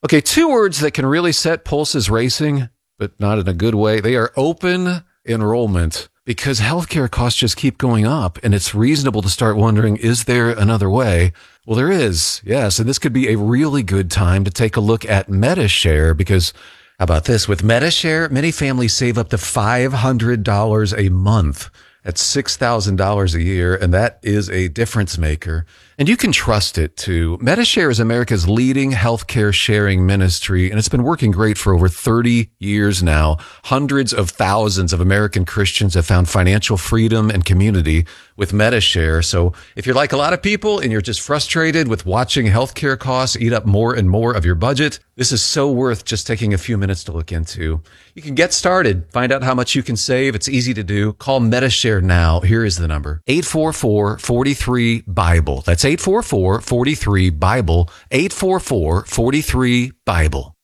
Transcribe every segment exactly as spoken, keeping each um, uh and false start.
Okay, two words that can really set pulses racing, but not in a good way. They are open enrollment, because healthcare costs just keep going up, and it's reasonable to start wondering, is there another way? Well, there is, yes, and this could be a really good time to take a look at Medi-Share, because how about this? With Medi-Share, many families save up to five hundred dollars a month. That's six thousand dollars a year, and that is a difference maker. And you can trust it, too. Medi-Share is America's leading healthcare sharing ministry, and it's been working great for over thirty years now. Hundreds of thousands of American Christians have found financial freedom and community with Medi-Share. So if you're like a lot of people and you're just frustrated with watching healthcare costs eat up more and more of your budget, this is so worth just taking a few minutes to look into. You can get started, find out how much you can save. It's easy to do. Call Medi-Share now. Here is the number: eight four four, four three, BIBLE. That's eight four four, four three, BIBLE. eight four four, four three, BIBLE.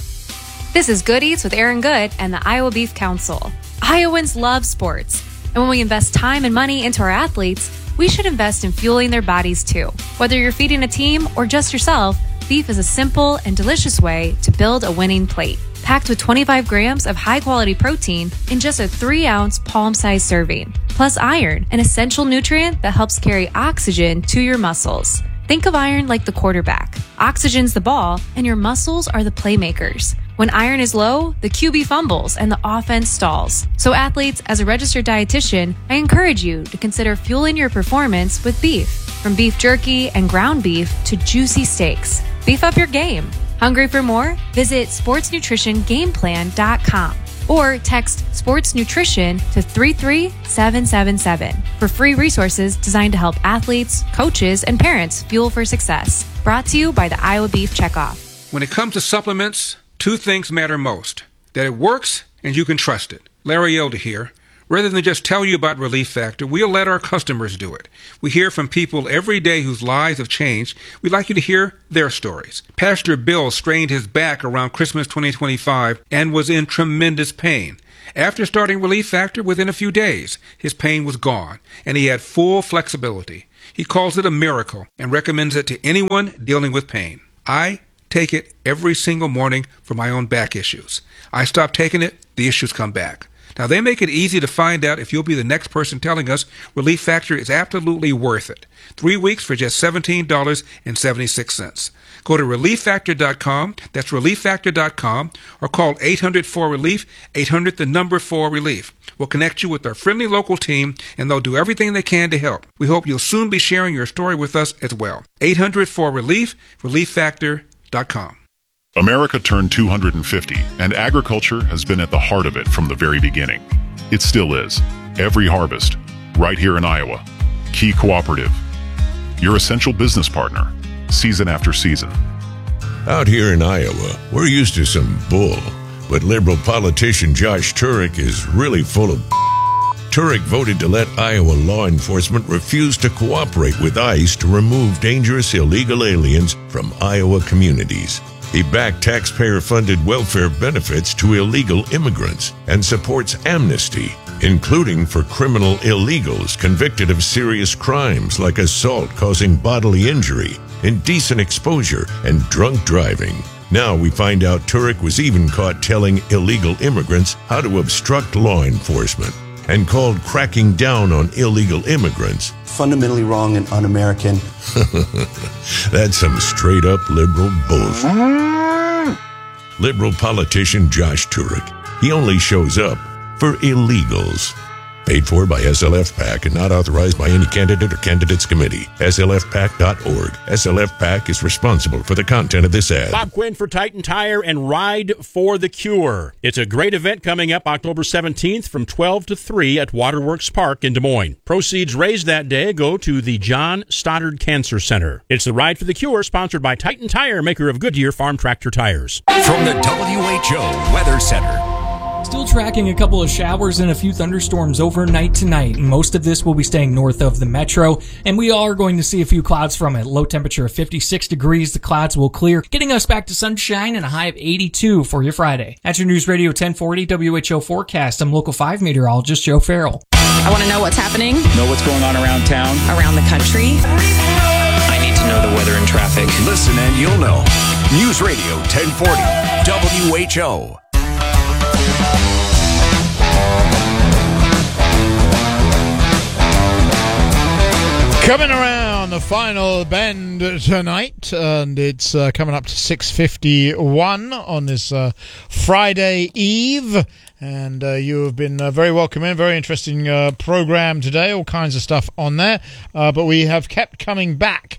This is Good Eats with Aaron Good and the Iowa Beef Council. Iowans love sports, and when we invest time and money into our athletes, we should invest in fueling their bodies too. Whether you're feeding a team or just yourself, beef is a simple and delicious way to build a winning plate. Packed with twenty-five grams of high-quality protein in just a three ounce palm-sized serving, plus iron, an essential nutrient that helps carry oxygen to your muscles. Think of iron like the quarterback. Oxygen's the ball, and your muscles are the playmakers. When iron is low, the Q B fumbles and the offense stalls. So athletes, as a registered dietitian, I encourage you to consider fueling your performance with beef. From beef jerky and ground beef to juicy steaks, beef up your game. Hungry for more? Visit sports nutrition game plan dot com or text sports nutrition to three three seven seven seven for free resources designed to help athletes, coaches, and parents fuel for success. Brought to you by the Iowa Beef Checkoff. When it comes to supplements, two things matter most: that it works and you can trust it. Larry Elder here. Rather than just tell you about Relief Factor, we'll let our customers do it. We hear from people every day whose lives have changed. We'd like you to hear their stories. Pastor Bill strained his back around Christmas twenty twenty-five and was in tremendous pain. After starting Relief Factor, within a few days, his pain was gone, and he had full flexibility. He calls it a miracle and recommends it to anyone dealing with pain. I take it every single morning for my own back issues. I stop taking it, the issues come back. Now, they make it easy to find out if you'll be the next person telling us Relief Factor is absolutely worth it. Three weeks for just seventeen dollars and seventy-six cents. Go to relief factor dot com, that's relief factor dot com, or call eight hundred four relief, eight hundred the number four relief. We'll connect you with our friendly local team, and they'll do everything they can to help. We hope you'll soon be sharing your story with us as well. eight hundred four relief, relief factor dot com. America turned two hundred fifty, and agriculture has been at the heart of it from the very beginning. It still is. Every harvest, right here in Iowa. Key Cooperative, your essential business partner, season after season. Out here in Iowa, we're used to some bull, but liberal politician Josh Turek is really full of Turek voted to let Iowa law enforcement refuse to cooperate with ICE to remove dangerous illegal aliens from Iowa communities. He backed taxpayer-funded welfare benefits to illegal immigrants and supports amnesty, including for criminal illegals convicted of serious crimes like assault causing bodily injury, indecent exposure, and drunk driving. Now we find out Turek was even caught telling illegal immigrants how to obstruct law enforcement and called cracking down on illegal immigrants fundamentally wrong and un-American. That's some straight-up liberal bullshit. Liberal politician Josh Turek. He only shows up for illegals. Paid for by S L F PAC and not authorized by any candidate or candidates committee. S L F pac dot org. S L F PAC is responsible for the content of this ad. Bob Quinn for Titan Tire and Ride for the Cure. It's a great event coming up October seventeenth from twelve to three at Waterworks Park in Des Moines. Proceeds raised that day go to the John Stoddard Cancer Center. It's the Ride for the Cure, sponsored by Titan Tire, maker of Goodyear Farm Tractor Tires. From the W H O Weather Center. Still tracking a couple of showers and a few thunderstorms overnight tonight. Most of this will be staying north of the metro, and we are going to see a few clouds from it. Low temperature of fifty-six degrees. The clouds will clear, getting us back to sunshine and a high of eighty-two for your Friday. At your News Radio ten forty W H O forecast, I'm Local five meteorologist Joe Farrell. I want to know what's happening. Know what's going on around town. Around the country. I need to know the weather and traffic. Listen and you'll know. News Radio ten forty, W H O. Coming around the final bend tonight, and it's uh, coming up to six fifty-one on this uh, Friday Eve. And uh, you have been uh, very welcome in. Very interesting uh, program today. All kinds of stuff on there. Uh, but we have kept coming back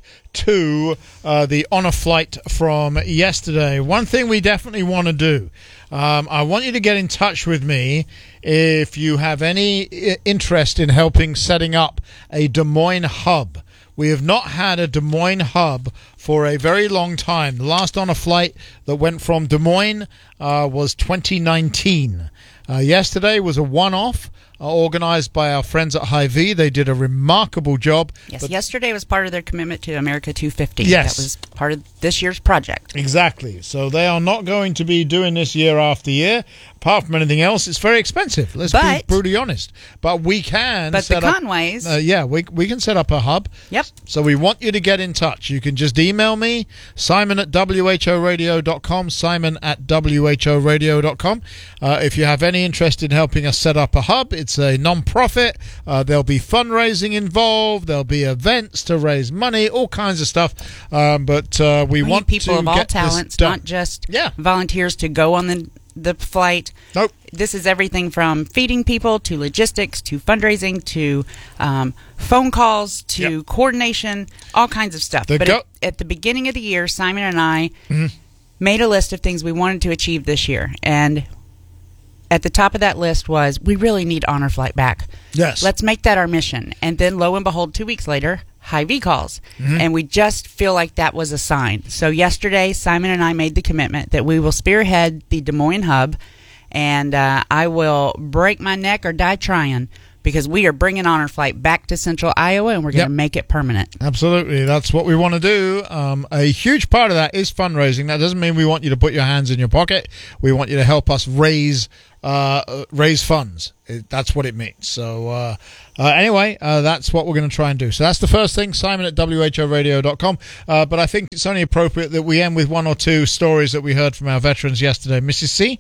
to uh, the honor flight from yesterday. One thing we definitely want to do, um, I want you to get in touch with me if you have any I- interest in helping setting up a Des Moines hub. We have not had a Des Moines hub for a very long time. The last honor flight that went from Des Moines uh, was twenty nineteen. Uh, yesterday was a one-off uh, organized by our friends at Hy-Vee. They did a remarkable job. Yes, yesterday was part of their commitment to America two fifty. Yes. That was part of this year's project. Exactly. So they are not going to be doing this year after year. Apart from anything else, it's very expensive. Let's But- be brutally honest. But we can But set the up- Conways... Uh, yeah, we we can set up a hub. Yep. So we want you to get in touch. You can just email me, Simon at W H O radio dot com, Simon at W H O radio dot com. Uh, if you have any interest in helping us set up a hub, it's a non-profit. Uh, there'll be fundraising involved. There'll be events to raise money, all kinds of stuff. Um, but uh, we, We want need people to of all get this talents, done. not just Yeah. volunteers to go on the the flight. Nope. This is everything from feeding people to logistics to fundraising to um, phone calls to Yep. coordination, all kinds of stuff. The but go- at, at the beginning of the year, Simon and I Mhm. made a list of things we wanted to achieve this year. And at the top of that list was, we really need Honor Flight back. Yes. Let's make that our mission. And then, lo and behold, two weeks later, Hy-Vee calls. Mhm. And we just feel like that was a sign. So yesterday, Simon and I made the commitment that we will spearhead the Des Moines hub, and uh, I will break my neck or die trying, because we are bringing Honor Flight back to Central Iowa, and we're going Yep. to make it permanent. Absolutely. That's what we want to do. Um, a huge part of that is fundraising. That doesn't mean we want you to put your hands in your pocket. We want you to help us raise uh, raise funds. It, that's what it means. So uh, uh, anyway, uh, that's what we're going to try and do. So that's the first thing, Simon at W H O radio dot com. Uh, but I think it's only appropriate that we end with one or two stories that we heard from our veterans yesterday. Missus C?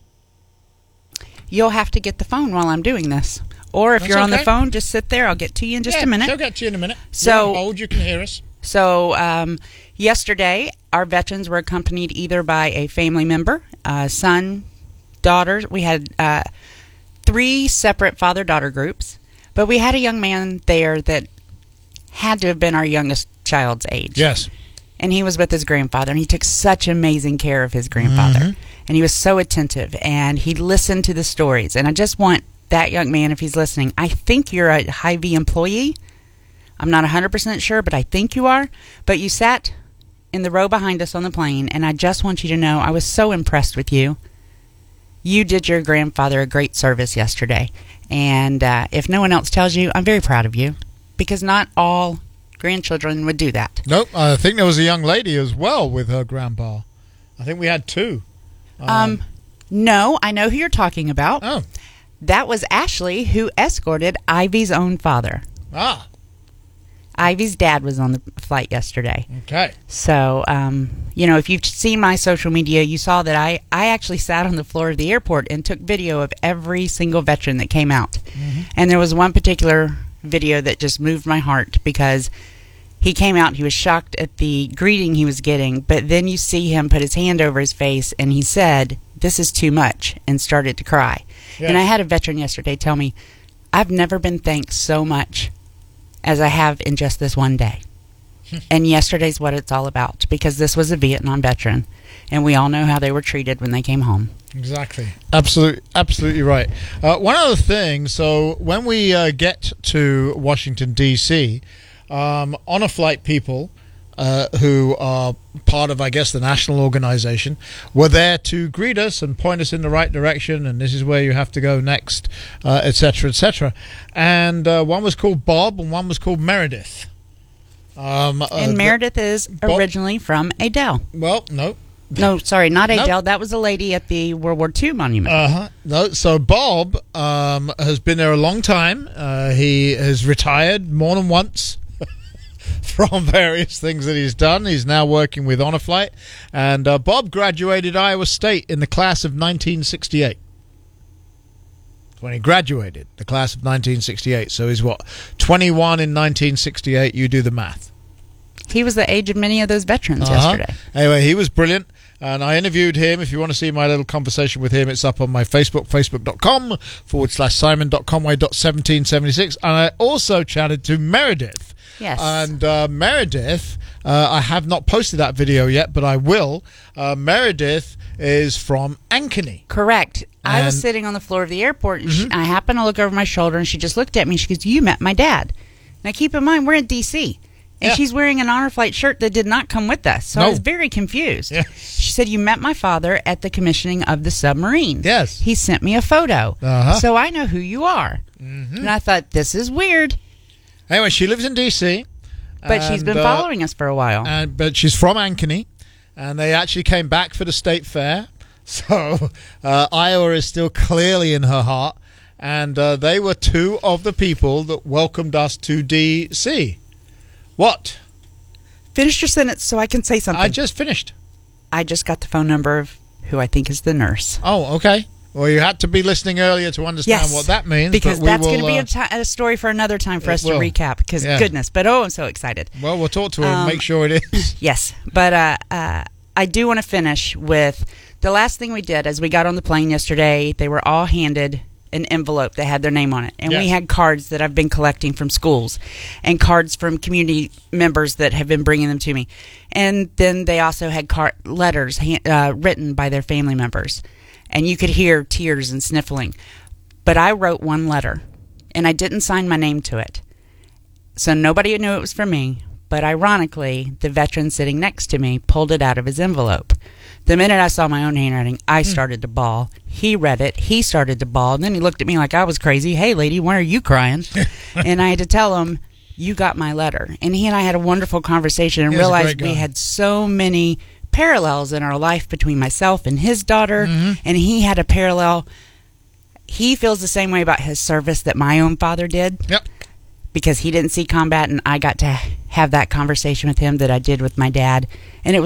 You'll have to get the phone while I'm doing this. Or if That's you're on the okay. phone, just sit there. I'll get to you in just yeah, a minute. She'll get to you in a minute. So- You're on hold, you can hear us. So um, yesterday, our veterans were accompanied either by a family member, uh, son, daughters. We had uh, three separate father-daughter groups, but we had a young man there that had to have been our youngest child's age. Yes. And he was with his grandfather, and he took such amazing care of his grandfather. Mhm. And he was so attentive, and he listened to the stories. And I just want that young man, if he's listening, I think you're a Hy-Vee employee. I'm not one hundred percent sure, but I think you are. But you sat in the row behind us on the plane, and I just want you to know I was so impressed with you. You did your grandfather a great service yesterday. And uh, if no one else tells you, I'm very proud of you, because not all grandchildren would do that. Nope. I think there was a young lady as well with her grandpa. I think we had two. Um, no, I know who you're talking about. Oh. That was Ashley, who escorted Ivy's own father. Ah. Ivy's dad was on the flight yesterday. Okay. So, um, you know, if you've seen my social media, you saw that I, I actually sat on the floor of the airport and took video of every single veteran that came out. Mm-hmm. And there was one particular video that just moved my heart, because he came out, he was shocked at the greeting he was getting, but then you see him put his hand over his face and he said, "This is too much," and started to cry. Yes. And I had a veteran yesterday tell me, "I've never been thanked so much as I have in just this one day." And yesterday's what it's all about, because this was a Vietnam veteran, and we all know how they were treated when they came home. Exactly. Absolutely, absolutely right. Uh, one other thing, so when we uh, get to Washington, D C, um, honor flight people uh, who are part of, I guess, the national organization were there to greet us and point us in the right direction, and this is where you have to go next, uh, et cetera, et cetera. And uh, one was called Bob and one was called Meredith. Um, uh, And the- Meredith is Bob- originally from Adele. Well, no. No, sorry, not Nope. Adele. That was a lady at the World War Two monument. Uh-huh. No, so Bob um, has been there a long time. Uh, he has retired more than once. from various things that he's done. He's now working with Honor Flight. And uh, Bob graduated Iowa State in the class of nineteen sixty-eight. When he graduated, the class of nineteen sixty-eight. So he's what, twenty-one in nineteen sixty-eight? You do the math. He was the age of many of those veterans uh-huh. yesterday. Anyway, he was brilliant. And I interviewed him. If you want to see my little conversation with him, it's up on my Facebook, facebook.com forward slash simon.conway.1776. And I also chatted to Meredith. Yes. And uh, Meredith, uh, I have not posted that video yet, but I will. Uh, Meredith is from Ankeny. Correct. I And- was sitting on the floor of the airport, and Mhm. she, I happened to look over my shoulder, and she just looked at me. She goes, "You met my dad." Now, keep in mind, we're in D C, and Yeah. she's wearing an Honor Flight shirt that did not come with us. So No. I was very confused. Yeah. She said, "You met my father at the commissioning of the submarine." Yes. He sent me a photo. Uh-huh. So I know who you are. Mhm. And I thought, this is weird. Anyway, she lives in D C. But she's and, been uh, following us for a while. And, but she's from Ankeny, and they actually came back for the state fair. So uh, Iowa is still clearly in her heart, and uh, they were two of the people that welcomed us to D C. What? Finish your sentence so I can say something. I just finished. I just got the phone number of who I think is the nurse. Oh, okay. Well, you had to be listening earlier to understand Yes, what that means. because but we that's going to will, be uh, a, ti- a story for another time for it us will. to recap. Because Yeah. goodness, but oh, I'm so excited. Well, we'll talk to her and Um, make sure it is. Yes, but uh, uh, I do want to finish with the last thing we did as we got on the plane yesterday. They were all handed an envelope that had their name on it, and we Yes. had cards that I've been collecting from schools, and cards from community members that have been bringing them to me, and then they also had car- letters ha- uh, written by their family members, and you could hear tears and sniffling. But I wrote one letter, and I didn't sign my name to it, so nobody knew it was from me. But ironically, the veteran sitting next to me pulled it out of his envelope. The minute I saw my own handwriting, I started to bawl. He read it. He started to bawl. And then he looked at me like I was crazy. "Hey, lady, why are you crying?" And I had to tell him, "You got my letter." And he and I had a wonderful conversation and He was a realized great we guy. had so many parallels in our life between myself and his daughter. Mm-hmm. And he had a parallel. He feels the same way about his service that my own father did. Yep. Because he didn't see combat, and I got to have that conversation with him that I did with my dad. And it was